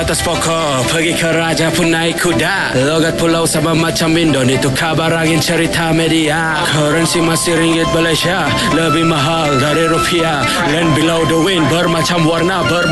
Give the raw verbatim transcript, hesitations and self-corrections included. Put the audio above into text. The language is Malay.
atas pokok, pergi ke raja pun naik kuda. Logat pulau sama macam Indon, itu kabar angin cerita media. Currency masih ringgit Malaysia, lebih mahal dari rupiah. Land below the wind, bermacam warna ber